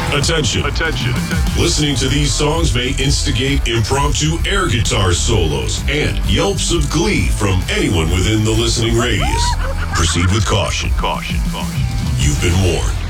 Attention. Attention. Listening to these songs may instigate impromptu air guitar solos and yelps of glee from anyone within the listening radius. Proceed with caution. Caution. You've been warned.